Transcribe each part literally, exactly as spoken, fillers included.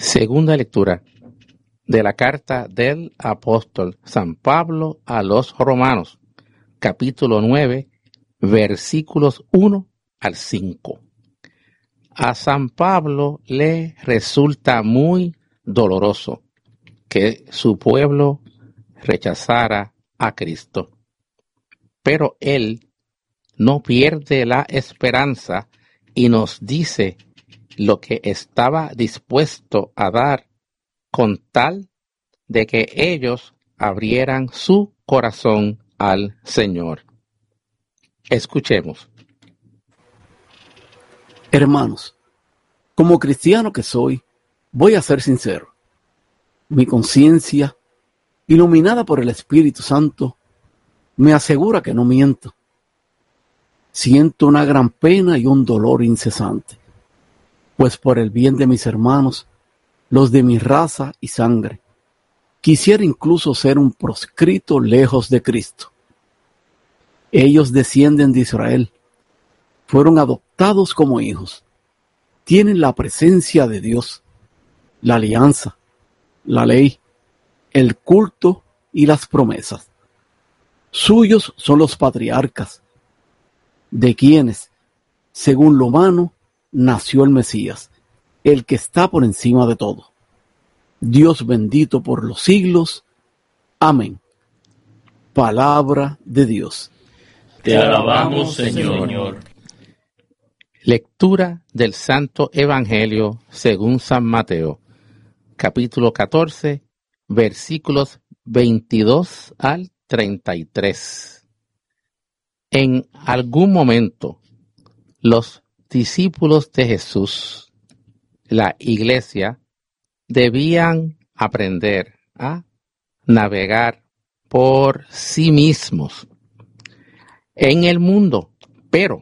Segunda lectura de la carta del apóstol San Pablo a los Romanos, capítulo nueve, versículos uno al cinco. A San Pablo le resulta muy doloroso que su pueblo rechazara a Cristo, pero él no pierde la esperanza y nos dice lo que estaba dispuesto a dar con tal de que ellos abrieran su corazón al Señor. Escuchemos. Hermanos, como cristiano que soy, voy a ser sincero. Mi conciencia, iluminada por el Espíritu Santo, me asegura que no miento. Siento una gran pena y un dolor incesante, pues por el bien de mis hermanos, los de mi raza y sangre, quisiera incluso ser un proscrito lejos de Cristo. Ellos descienden de Israel, fueron adoptados como hijos, tienen la presencia de Dios, la alianza, la ley, el culto y las promesas. Suyos son los patriarcas, de quienes, según lo humano, nació el Mesías, el que está por encima de todo. Dios bendito por los siglos. Amén. Palabra de Dios. Te alabamos, Señor. Lectura del Santo Evangelio según San Mateo, capítulo catorce, versículos veintidós al treinta y tres. En algún momento, los discípulos de Jesús, la iglesia, debían aprender a navegar por sí mismos en el mundo, pero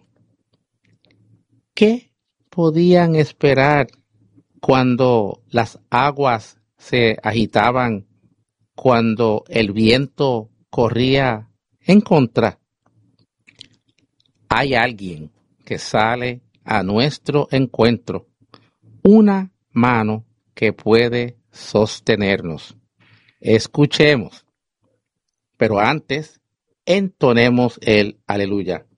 ¿qué podían esperar cuando las aguas se agitaban, cuando el viento corría en contra? Hay alguien que sale a nuestro encuentro, una mano que puede sostenernos. Escuchemos, pero antes entonemos el aleluya.